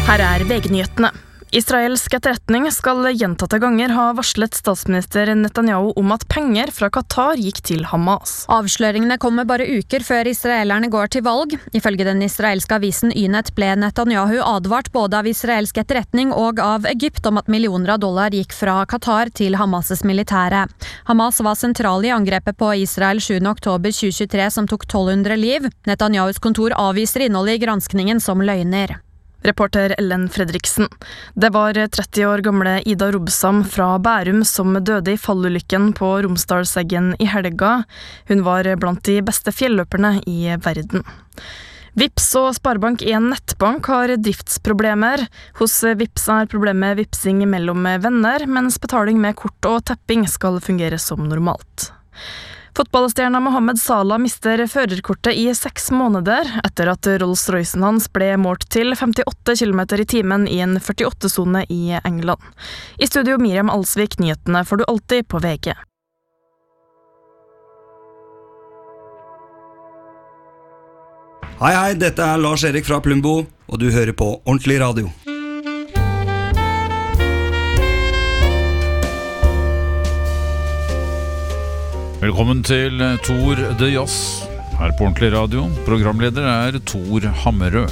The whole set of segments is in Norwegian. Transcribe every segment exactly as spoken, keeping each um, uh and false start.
Her er V G-nyhetene. Israelsk etterretning skal gjentatte ganger ha varslet statsminister Netanyahu om at penger fra Qatar gikk til Hamas. Avsløringene kommer bare uker før israelerne går til valg. Ifølge den israelske avisen Ynet ble Netanyahu advart både av israelsk etterretning og av Egypt om at millioner av dollar gikk fra Qatar til Hamas' militære. Hamas var sentral i angrepet på Israel sjuende oktober tjue tjuetre som tok tolv hundre liv. Netanyahus kontor avviser innholdet i granskningen som løgner. Reporter Ellen Fredriksen. Det var tretti år gamle Ida Robsam fra Bærum som døde i fallulykken på Romsdalseggen i helga. Hun var blant de beste fjelløperne i verden. Vips og Sparebank en nettbank har driftsproblemer. Hos Vips er problemet vipsing mellom venner, mens betaling med kort og tapping skal fungere som normalt. Fotballstjerna Mohammed Salah mister førerkortet i seks måneder etter at Rolls-Roycen hans ble målt til femtiåtte kilometer i timen i en førtiåtte-sone i England. I studio Miriam Alsvik, nyhetene får du alltid på V G. Hei hei, dette er Lars Erik fra Plumbo, og du hører på Ordentlig Radio. Velkommen til Tor de Jazz, her på Ordentlig Radio. Programleder er Tor Hammerød.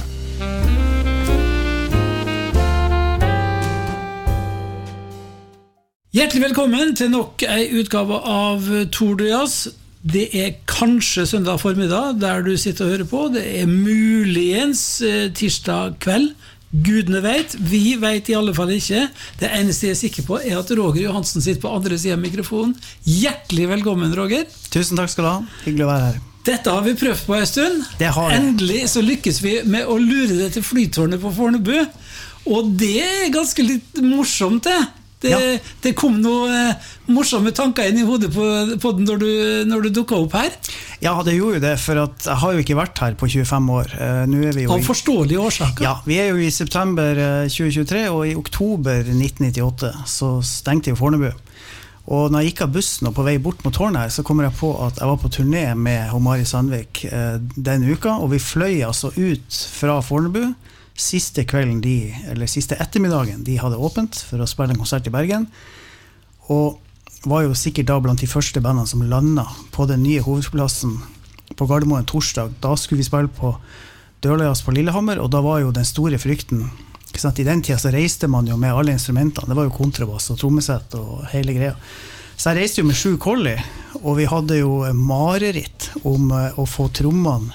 Hjertelig velkommen til nok en utgave av Tor de Jazz. Det er kanskje søndag formiddag der du sitter og hører på. Det er muligens tirsdag kveld. Gudene vet, vi vet i alle fall ikke. Det eneste jeg er sikker på er at Roger Johansen sitter på andre siden av mikrofonen. Hjertelig velkommen, Roger. Tusen takk skal du ha, hyggelig å være her. Dette har vi prøvd på en stund. Det har vi. Endelig så lykkes vi med å lure det til flytårnet på Fornebu. Og det er ganske litt morsomt det. Det, ja. det kom noen eh, morsomme tanker inn i hodet på, på den når du, når du dukket opp her. Ja, det gjorde jo det, for at jeg har jo ikke vært her på tjuefem år. Uh, nå er vi jo Av forståelige årsaker. Ja, vi er jo i september tjue tjuetre, og i oktober nitten nittiåtte så stengte jo Fornebu. Og når jeg gikk av bussen og på vei bort mot tårnet her, så kommer jeg på at jeg var på turné med Mari Sandvik uh, den uka, og vi fløy altså ut fra Fornebu. Siste kvelden de, eller siste ettermiddagen de hadde åpent for å spille en konsert i Bergen, og var jo sikkert da blant de første bandene som landet på den nye hovedplassen på Gardermoen torsdag. Da skulle vi spille på Dørlejas på Lillehammer, og da var jo den store frykten, ikke sant? I den tiden så reiste man jo med alle instrumentene, det var jo kontrabass og trommesett og hele greia. Så jeg reiste jo med sju kolli, og vi hadde jo mareritt om å få trommene.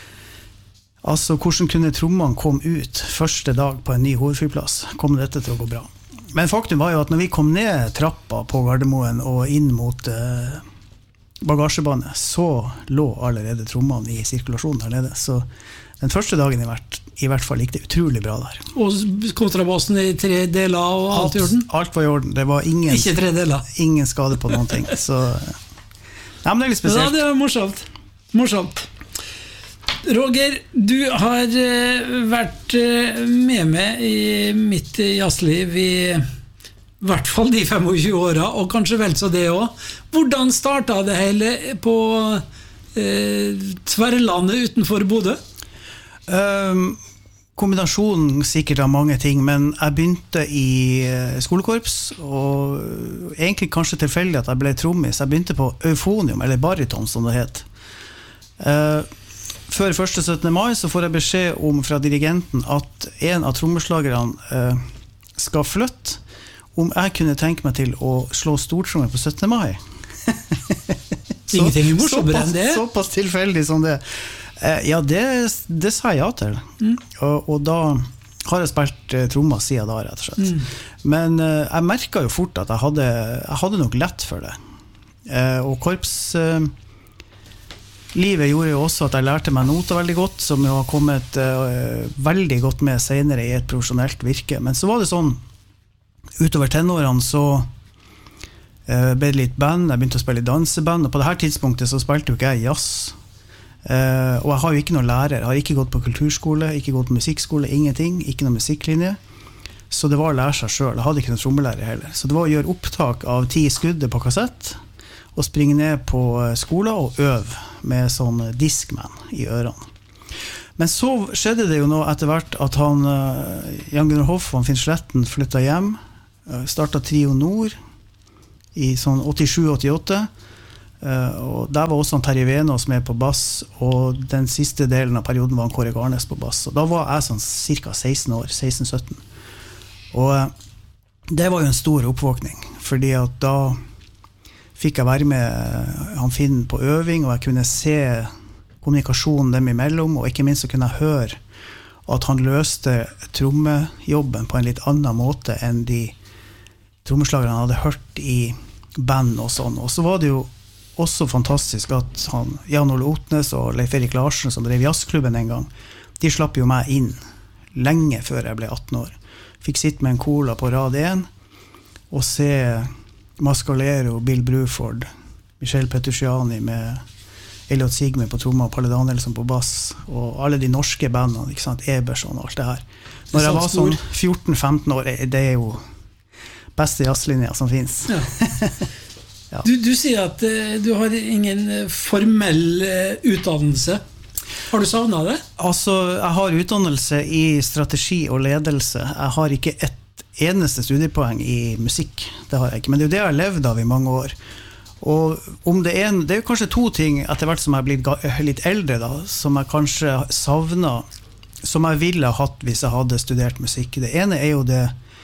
Altså, hvordan kunne trommene komme ut første dag på en ny hovedflyplass? Kom dette til å gå bra? Men faktum var jo at når vi kom ned trappa på Gardermoen og inn mot eh, bagasjebandet, så lå allerede trommene i sirkulasjonen der nede. Så den første dagen i hvert, i hvert fall gikk det utrolig bra der. Og kontrabassen i tre deler og alt, alt i orden? Alt var i orden. Det var ingen, Ikke tre deler? Ingen skade på noen ting. Så, ja, men det er litt spesielt. Ja, det var morsomt. Morsomt. Roger, du har vært med meg i mitt jazzliv i hvert fall de tjuefem åra, og kanskje vel så det også. Hvordan startet det hele på eh, Tverrlandet utenfor Bodø? Um, kombinasjonen sikkert av mange ting, men jeg begynte i skolekorps, og egentlig kanskje tilfeldig at jeg ble trommis. Jeg begynte på eufonium, eller bariton som det het. Uh, Før første syttende mai så får jeg beskjed om fra dirigenten at en av trommeslagerne eh, skal flytte, om jeg kunne tenke meg til å slå stortrommer på syttende mai. Så, Ingenting er morsommere enn det. Såpass tilfeldig som det. Eh, ja, det, det sa jeg ja til. Mm. Og, og da har jeg spilt eh, trommer siden da, rett og slett. Mm. Men eh, jeg merket jo fort at jeg hadde, jeg hadde nok lett for det. Eh, og korps... Eh, Livet gjorde jo også at jeg lærte meg noter veldig godt, som jo har kommet uh, veldig godt med senere i et profesjonelt virke. Men så var det sånn, utover tenårene så uh, ble det litt band, jeg begynte å spille i danseband, og på det her tidspunktet så spilte jo ikke jeg jazz. Uh, og jeg har jo ikke noen lærer, jeg har ikke gått på kulturskole, ikke gått på musikkskole, ingenting, ikke noen musikklinje. Så det var å lære seg selv, jeg hadde ikke noen trommelærer heller. Så det var å gjøre opptak av ti skudder på kassett, og springe ned på skolen og øve med sånn Discman i ørene. Men så skjedde det jo nå etter hvert at han, Jan Gunnar Hoff og Finn Sletten flyttet hjem, startet Trio Nord i sånn åttisju åttiåtte, og der var også han Terje Venås med på bass, og den siste delen av perioden var han Kåre Garnes på bass, og da var jeg sånn cirka seksten år, seksten sytten. Og det var jo en stor oppvåkning, fordi at da fikk jeg være med han Finn på øving, og jeg kunne se kommunikasjonen dem imellom, og ikke minst så kunne jeg høre at han løste trommejobben på en litt annen måte enn de trommeslagerne han hadde hørt i band og sånn. Og så var det jo også fantastisk at han, Jan Ole Otnes og Leif Erik Larsen, som drev jazzklubben en gang, de slapp jo meg inn lenge før jeg ble atten år. Fikk sitte med en cola på rad én, og se Mascalero, Bill Bruford, Michel Petrucciani med Elliot Sigmund på tromma, Palle Danielsson på bass, og alle de norske bandene, ikke sant, Eberson og alt det her. Når jeg var sånn fjorten femten år, det er jo beste jazzlinja som finnes. Ja. Ja. Du, du sier at uh, du har ingen formell uh, utdannelse. Har du savnet det? Altså, jeg har utdannelse i strategi og ledelse. Jeg har ikke et eneste studiepoeng i musikk. Det har jeg ikke, men det er jo det jeg har levd av i mange år. Og om det er en, det er jo kanskje to ting etter hvert som jeg er blitt litt eldre da, som jeg kanskje savner, som jeg ville ha hatt hvis jeg hadde studert musikk. Det ene er jo det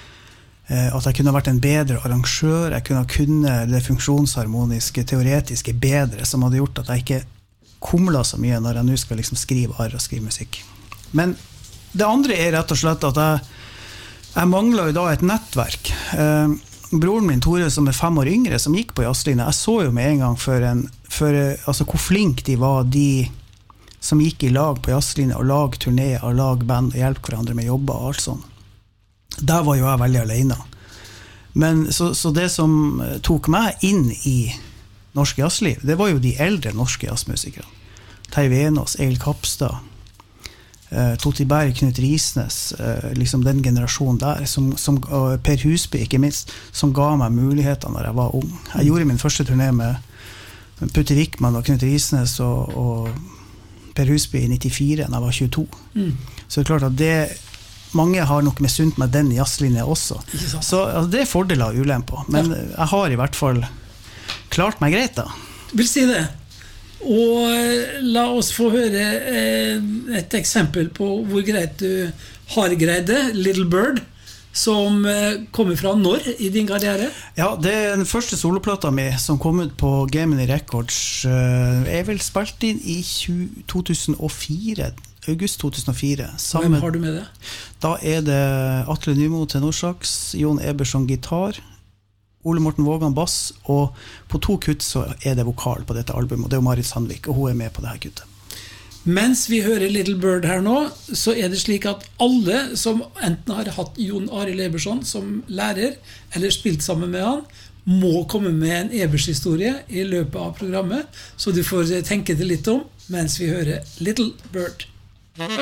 at jeg kunne vært en bedre arrangør, jeg kunne kunne det funksjonsharmoniske, teoretiske bedre, som hadde gjort at jeg ikke kumla så mye når jeg nå skal liksom skrive arr og skrive musikk. Men det andre er rett og slett at jeg, jeg mangler jo da et nettverk. Eh, broren min Tore, som er fem år yngre, som gikk på jazzlinja, jeg så jo med en gang for, en, for altså, hvor flink de var, de som gikk i lag på jazzlinja, og lag turné, og lag band, og hjelp hverandre med jobber og alt sånt. Der var jo jeg veldig alene. Men så, så det som tok meg inn i norsk jazzliv, det var jo de eldre norske jazzmusikere. Terje Venås, Egil Kapstad, Uh, Toti Berg, Knut Risnes, uh, liksom den generasjonen der, som, som, uh, Per Husby ikke minst, som ga meg muligheter når jeg var ung. Jeg gjorde min første turné med Putte Wickman og Knut Risnes og, og Per Husby i nittifire, når jeg var tjueto. Mm. Så det er klart at det, mange har nok misunt meg den jazzlinja også. Så altså, det er fordeler og ulemper, men ja. Jeg har i hvert fall klart meg greit da. Vil si det. Og la oss få høre et eksempel på hvor greit du har greid det, Little Bird, som kommer fra når i din karriere? Ja, det er den første soloplata mi som kom ut på Gemini Records. Jeg vel spilt inn i to tusen og fire, august to tusen og fire. Hvem har du med det? Da er det Atle Nymo tenorsax, Jon Eberson gitar, Ole Morten Vågan bass, og på to kutt så er det vokal på dette albumet, og det er Marit Sandvik, og hun er med på det her kuttet. Mens vi hører Little Bird her nå, så er det slik at alle som enten har hatt Jon Arild Eberson som lærer, eller spilt sammen med han, må komme med en Ebers-historie i løpet av programmet, så du får tenke det litt om, mens vi hører Little Bird.